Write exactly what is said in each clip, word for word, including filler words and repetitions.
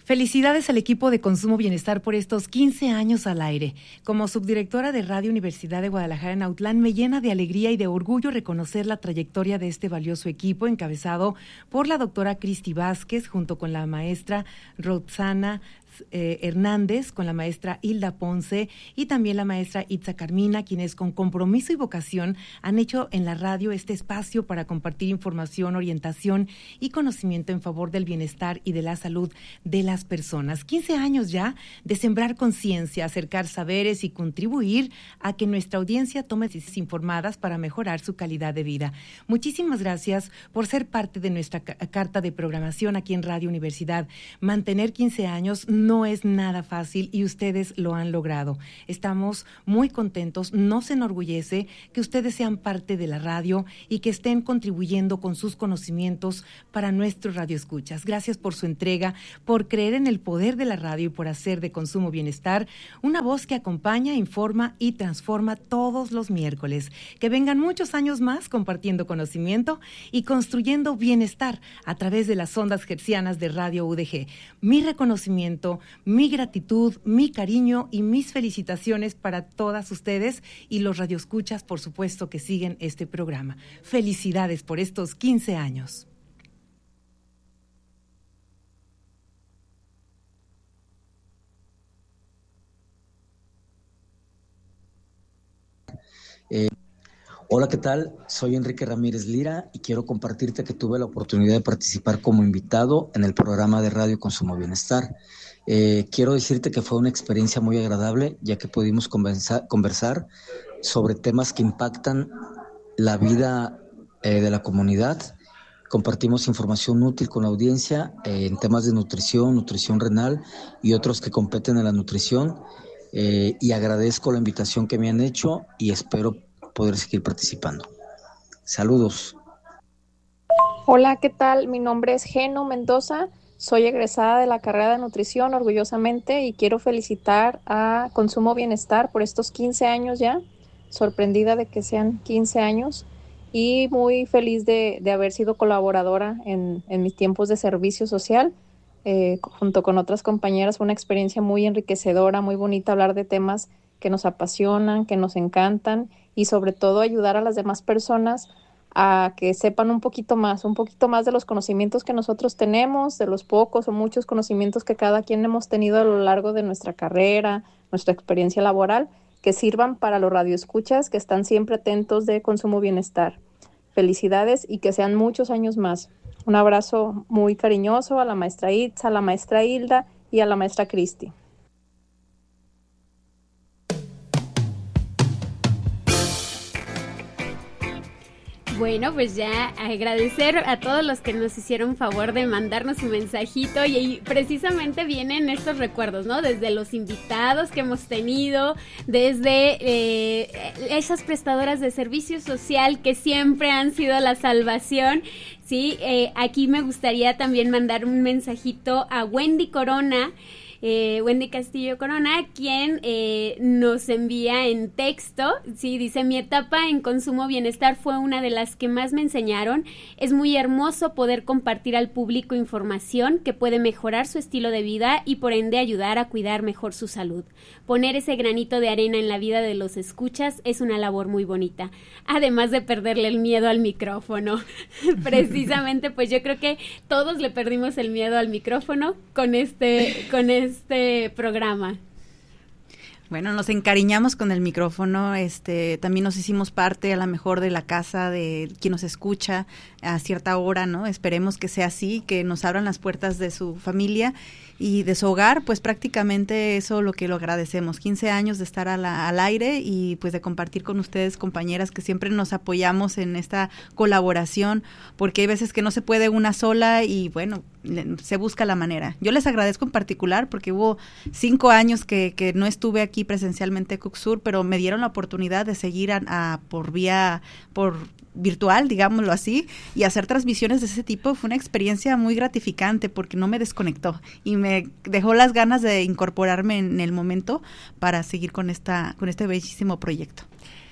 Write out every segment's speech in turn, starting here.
Felicidades al equipo de Consumo Bienestar por estos quince años al aire. Como subdirectora de Radio Universidad de Guadalajara en Autlán, me llena de alegría y de orgullo reconocer la trayectoria de este valioso equipo encabezado por la doctora Cristi Vázquez junto con la maestra Roxana Eh, Hernández, con la maestra Hilda Ponce y también la maestra Itza Carmina, quienes con compromiso y vocación han hecho en la radio este espacio para compartir información, orientación y conocimiento en favor del bienestar y de la salud de las personas. quince años ya de sembrar conciencia, acercar saberes y contribuir a que nuestra audiencia tome decisiones informadas para mejorar su calidad de vida. Muchísimas gracias por ser parte de nuestra ca- carta de programación aquí en Radio Universidad. Mantener quince años no es nada fácil y ustedes lo han logrado. Estamos muy contentos, nos enorgullece que ustedes sean parte de la radio y que estén contribuyendo con sus conocimientos para nuestros radioescuchas. Gracias por su entrega, por creer en el poder de la radio y por hacer de Consumo Bienestar una voz que acompaña, informa y transforma todos los miércoles. Que vengan muchos años más compartiendo conocimiento y construyendo bienestar a través de las ondas hertzianas de Radio U D G. Mi reconocimiento, mi gratitud, mi cariño y mis felicitaciones para todas ustedes y los radioescuchas, por supuesto, que siguen este programa. Felicidades por estos quince años. Eh, hola, ¿qué tal? Soy Enrique Ramírez Lira y quiero compartirte que tuve la oportunidad de participar como invitado en el programa de Radio Consumo Bienestar. Eh, quiero decirte que fue una experiencia muy agradable, ya que pudimos conversa- conversar sobre temas que impactan la vida eh, de la comunidad. Compartimos información útil con la audiencia eh, en temas de nutrición, nutrición renal y otros que competen en la nutrición. Eh, y agradezco la invitación que me han hecho y espero poder seguir participando. Saludos. Hola, ¿qué tal? Mi nombre es Geno Mendoza. Soy egresada de la carrera de nutrición, orgullosamente, y quiero felicitar a Consumo Bienestar por estos quince años ya, sorprendida de que sean quince años y muy feliz de, de haber sido colaboradora en, en mis tiempos de servicio social. Eh, junto con otras compañeras fue una experiencia muy enriquecedora, muy bonita hablar de temas que nos apasionan, que nos encantan y sobre todo ayudar a las demás personas a que sepan un poquito más, un poquito más de los conocimientos que nosotros tenemos, de los pocos o muchos conocimientos que cada quien hemos tenido a lo largo de nuestra carrera, nuestra experiencia laboral, que sirvan para los radioescuchas que están siempre atentos de Consumo Bienestar. Felicidades y que sean muchos años más. Un abrazo muy cariñoso a la maestra Itza, a la maestra Hilda y a la maestra Cristi. Bueno, pues ya agradecer a todos los que nos hicieron favor de mandarnos su mensajito y, y precisamente vienen estos recuerdos, ¿no? Desde los invitados que hemos tenido, desde eh, esas prestadoras de servicio social que siempre han sido la salvación. Sí, eh, aquí me gustaría también mandar un mensajito a Wendy Corona, Eh, Wendy Castillo Corona, quien eh, nos envía en texto, sí, dice: mi etapa en Consumo Bienestar fue una de las que más me enseñaron. Es muy hermoso poder compartir al público información que puede mejorar su estilo de vida y por ende ayudar a cuidar mejor su salud. Poner ese granito de arena en la vida de los escuchas es una labor muy bonita, además de perderle el miedo al micrófono. Precisamente, pues yo creo que todos le perdimos el miedo al micrófono con este, con este este programa. Bueno, nos encariñamos con el micrófono, este, también nos hicimos parte a lo mejor de la casa de quien nos escucha a cierta hora, ¿no? Esperemos que sea así, que nos abran las puertas de su familia y de su hogar, pues prácticamente eso lo que lo agradecemos, quince años de estar a la, al aire y pues de compartir con ustedes, compañeras, que siempre nos apoyamos en esta colaboración, porque hay veces que no se puede una sola y bueno, se busca la manera. Yo les agradezco en particular porque hubo cinco años que, que no estuve aquí presencialmente en Cucsur, pero me dieron la oportunidad de seguir a, a, por vía, por virtual, digámoslo así, y hacer transmisiones de ese tipo. Fue una experiencia muy gratificante porque no me desconectó y me dejó las ganas de incorporarme en el momento para seguir con esta, con este bellísimo proyecto.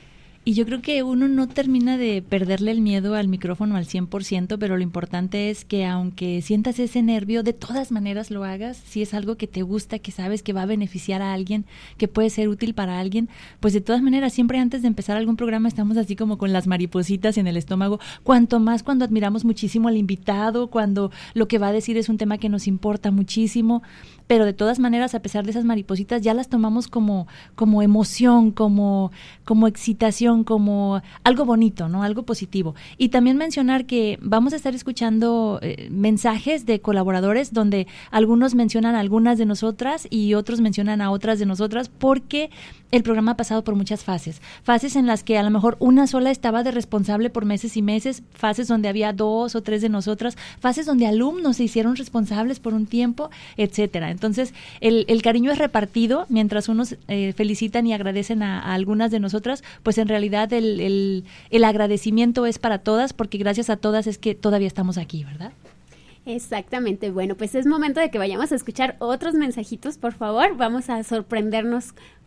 Y yo creo que uno no termina de perderle el miedo al micrófono al cien por ciento, pero lo importante es que aunque sientas ese nervio, de todas maneras lo hagas. Si es algo que te gusta, que sabes que va a beneficiar a alguien, que puede ser útil para alguien, pues de todas maneras, siempre antes de empezar algún programa estamos así como con las maripositas en el estómago. Cuanto más cuando admiramos muchísimo al invitado, cuando lo que va a decir es un tema que nos importa muchísimo, pero de todas maneras, a pesar de esas maripositas, ya las tomamos como, como emoción, como, como excitación, como algo bonito, ¿no? Algo positivo. Y también mencionar que vamos a estar escuchando eh, mensajes de colaboradores donde algunos mencionan a algunas de nosotras y otros mencionan a otras de nosotras, porque el programa ha pasado por muchas fases. Fases en las que a lo mejor una sola estaba de responsable por meses y meses, fases donde había dos o tres de nosotras, fases donde alumnos se hicieron responsables por un tiempo, etcétera. Entonces, el, el cariño es repartido, mientras unos eh, felicitan y agradecen a, a algunas de nosotras, pues en realidad el, el, el agradecimiento es para todas, porque gracias a todas es que todavía estamos aquí, ¿verdad? Exactamente. Bueno, pues es momento de que vayamos a escuchar otros mensajitos, por favor. Vamos a sorprendernos